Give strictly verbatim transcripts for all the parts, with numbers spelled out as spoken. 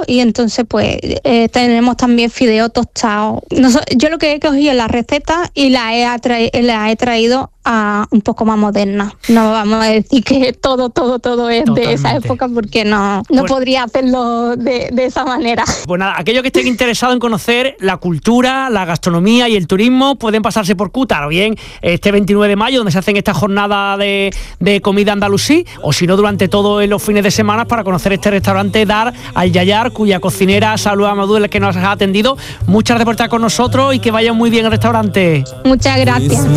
y entonces pues eh, tenemos también fideo tostado. Nos, yo lo que he cogido es la receta y la he, atra- la he traído a un poco más moderna. No vamos a decir que todo, todo, todo es Totalmente. de esa época, porque no, no pues, podría hacerlo de, de esa manera. Pues nada, aquellos que estén interesados en conocer la cultura, la gastronomía y el turismo, pueden pasarse por Cútar, o bien este veintinueve de mayo, donde se hacen esta jornada de, de comida andalusí, o si no, durante todos los fines de semana, para conocer este restaurante Dar Al Yayar, cuya cocinera Salud Amadou es la que nos ha atendido. Muchas gracias por estar con nosotros y que vaya muy bien el restaurante. Muchas gracias.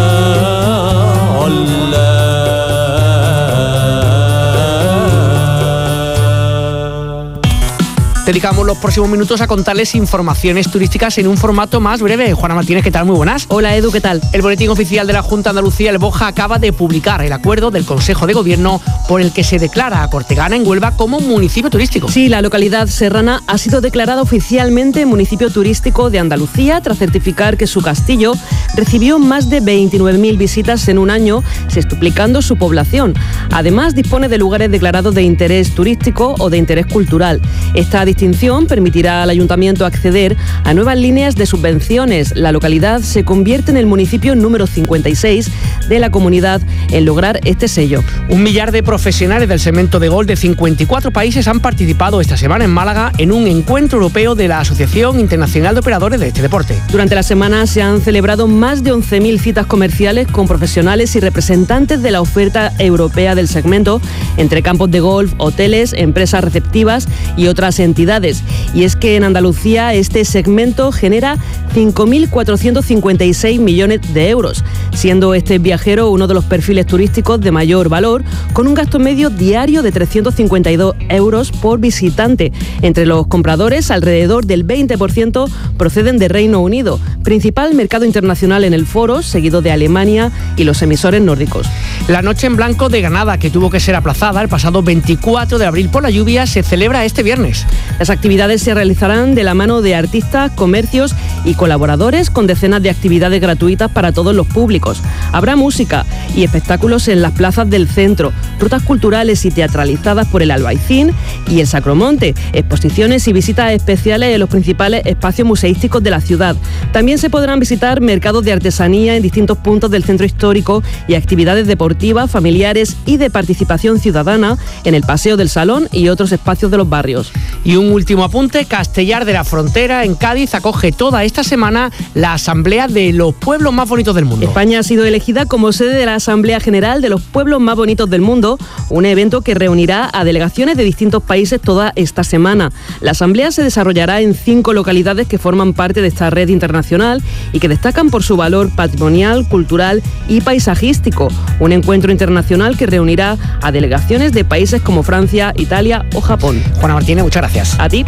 Dedicamos los próximos minutos a contarles informaciones turísticas en un formato más breve. Juana Martínez, ¿qué tal? Muy buenas. Hola Edu, ¿qué tal? El boletín oficial de la Junta de Andalucía, el BOJA, acaba de publicar el acuerdo del Consejo de Gobierno por el que se declara a Cortegana en Huelva como municipio turístico. Sí, la localidad serrana ha sido declarada oficialmente municipio turístico de Andalucía tras certificar que su castillo recibió más de veintinueve mil visitas en un año, sextuplicando su población. Además, dispone de lugares declarados de interés turístico o de interés cultural. Esta distinción permitirá al ayuntamiento acceder a nuevas líneas de subvenciones. La localidad se convierte en el municipio número cincuenta y seis de la comunidad en lograr este sello. Un millar de profesionales del segmento de golf de cincuenta y cuatro países han participado esta semana en Málaga en un encuentro europeo de la Asociación Internacional de Operadores de este deporte. Durante la semana se han celebrado más de once mil citas comerciales con profesionales y representantes de la oferta europea del segmento, entre campos de golf, hoteles, empresas receptivas y otras entidades. Y es que en Andalucía este segmento genera cinco mil cuatrocientos cincuenta y seis millones de euros, siendo este viajero uno de los perfiles turísticos de mayor valor, con un gasto medio diario de trescientos cincuenta y dos euros por visitante. Entre los compradores, alrededor del veinte por ciento proceden de Reino Unido, principal mercado internacional en el foro, seguido de Alemania y los emisores nórdicos. La Noche en Blanco de Granada, que tuvo que ser aplazada el pasado veinticuatro de abril por la lluvia, se celebra este viernes. Las actividades se realizarán de la mano de artistas, comercios y colaboradores, con decenas de actividades gratuitas para todos los públicos. Habrá música y espectáculos en las plazas del centro, rutas culturales y teatralizadas por el Albaicín y el Sacromonte, exposiciones y visitas especiales en los principales espacios museísticos de la ciudad. También se podrán visitar mercados de artesanía en distintos puntos del centro histórico y actividades deportivas, familiares y de participación ciudadana en el Paseo del Salón y otros espacios de los barrios. Y un último apunte, Castellar de la Frontera, en Cádiz, acoge toda esta semana la Asamblea de los Pueblos Más Bonitos del Mundo. España ha sido elegida como sede de la Asamblea General de los Pueblos Más Bonitos del Mundo, un evento que reunirá a delegaciones de distintos países toda esta semana. La Asamblea se desarrollará en cinco localidades que forman parte de esta red internacional y que destacan por su valor patrimonial, cultural y paisajístico. Un encuentro internacional que reunirá a delegaciones de países como Francia, Italia o Japón. Juana Martínez, muchas gracias. A ti.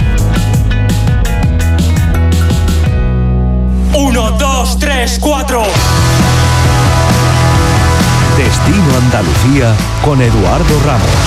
Uno, dos, tres, cuatro. Destino Andalucía con Eduardo Ramos.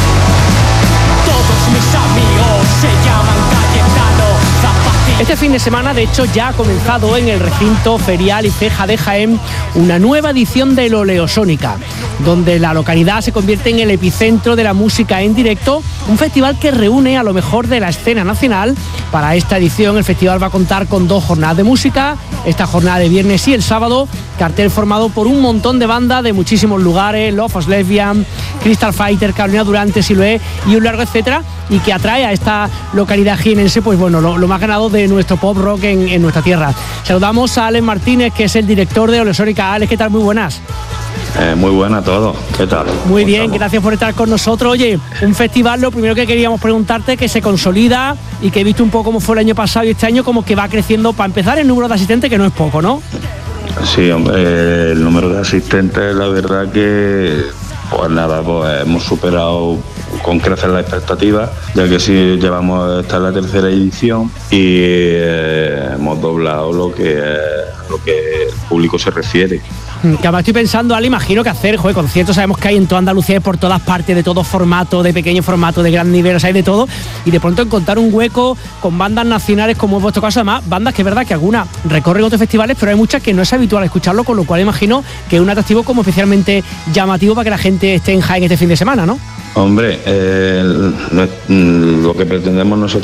Todos mis amigos se llaman Cayetano Zapatero. Este fin de semana, de hecho, ya ha comenzado en el recinto ferial y ceja de Jaén una nueva edición de L'Oleosónica, donde la localidad se convierte en el epicentro de la música en directo, un festival que reúne a lo mejor de la escena nacional. Para esta edición el festival va a contar con dos jornadas de música, esta jornada de viernes y el sábado, cartel formado por un montón de bandas de muchísimos lugares, Love of Lesbian, Crystal Fighter, Carolina Durante, Siloé y un largo etcétera, y que atrae a esta localidad jienense, pues bueno, lo, lo más ganado de nuestro pop rock en, en nuestra tierra. Saludamos a Alex Martínez, que es el director de L'Oleosónica. Alex, ¿qué tal? Muy buenas. Eh, muy buena todo, ¿qué tal? Muy bien, estamos? Gracias por estar con nosotros. Oye, un festival, lo primero que queríamos preguntarte, que se consolida y que he visto un poco cómo fue el año pasado y este año como que va creciendo, para empezar, el número de asistentes, que no es poco, ¿no? Sí, hombre, el número de asistentes, la verdad que, pues nada, pues hemos superado con crecer las expectativas, ya que sí llevamos, esta es la tercera edición y eh, hemos doblado lo que, eh, lo que el público se refiere. Que además estoy pensando, Ale, imagino que hacer, joder, conciertos sabemos que hay en toda Andalucía, por todas partes, de todo formato, de pequeño formato, de gran nivel, o sea, hay de todo, y de pronto encontrar un hueco con bandas nacionales, como en vuestro caso, además, bandas que es verdad que algunas recorren otros festivales, pero hay muchas que no es habitual escucharlo, con lo cual imagino que es un atractivo como especialmente llamativo para que la gente esté en Jaén este fin de semana, ¿no? Hombre, eh, lo que pretendemos nosotros